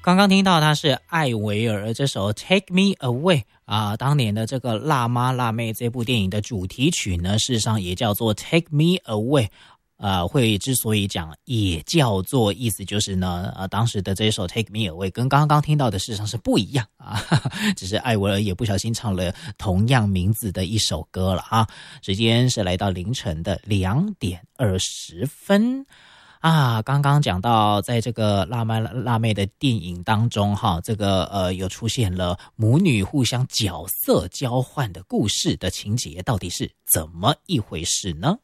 刚刚听到它是艾薇儿这首 Take Me Away 啊，当年的这个辣妈辣妹这部电影的主题曲呢，事实上也叫做 Take Me Away。会之所以讲也叫做，意思就是呢，当时的这首 Take Me Away 跟刚刚听到的事实上是不一样啊，只是艾薇儿也不小心唱了同样名字的一首歌了啊。时间是来到凌晨的2:20啊。刚刚讲到在这个辣妈辣妹的电影当中哈，这个有出现了母女互相角色交换的故事的情节，到底是怎么一回事呢？